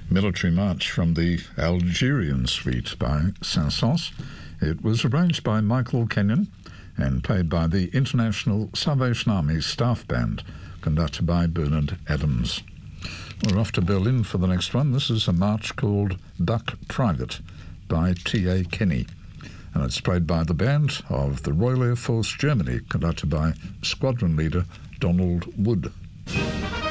Military March from the Algerian Suite by Saint-Saëns. It was arranged by Michael Kenyon and played by the International Salvation Army Staff Band, conducted by Bernard Adams. We're off to Berlin for the next one. This is a march called Buck Private by T.A. Kenny, and it's played by the band of the Royal Air Force Germany, conducted by Squadron Leader Donald Wood.